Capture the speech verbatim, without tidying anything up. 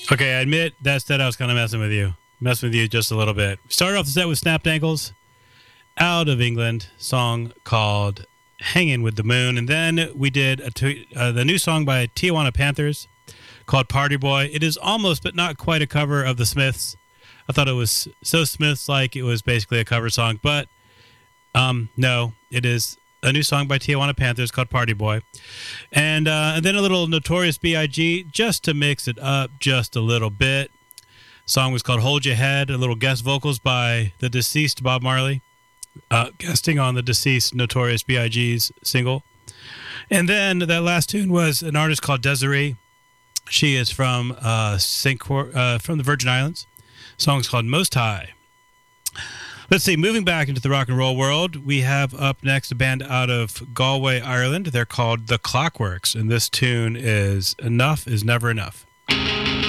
Okay, I admit that said I was kind of messing with you. Messing with you just a little bit. We started off the set with Snapped Ankles, out of England, song called Hanging with the Moon. And then we did a t- uh, the new song by Tijuana Panthers called Party Boy. It is almost, but not quite a cover of the Smiths. I thought it was so Smiths-like it was basically a cover song. But um, no, it is a new song by Tijuana Panthers called Party Boy. And, uh, and then a little Notorious B I G just to mix it up just a little bit. Song was called Hold Your Head, a little guest vocals by the deceased Bob Marley, uh, guesting on the deceased Notorious B I G's single. And then that last tune was an artist called Desiree. She is from uh, Saint Cor- uh, from the Virgin Islands. The song's called Most High. Let's see, moving back into the rock and roll world, we have up next a band out of Galway, Ireland. They're called The Clockworks, and this tune is Enough is Never Enough.